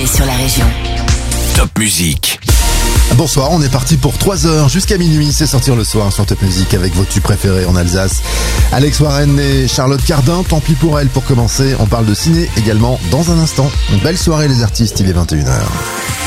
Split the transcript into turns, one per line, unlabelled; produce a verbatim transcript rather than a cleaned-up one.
ciné sur la région.
Top Musique.
Bonsoir, on est parti pour trois heures jusqu'à minuit, c'est sortir le soir sur Top Musique avec vos tubes préférés en Alsace. Alex Warren et Charlotte Cardin, tant pis pour elle pour commencer, on parle de ciné également dans un instant. Une belle soirée les artistes, il est vingt et une heures.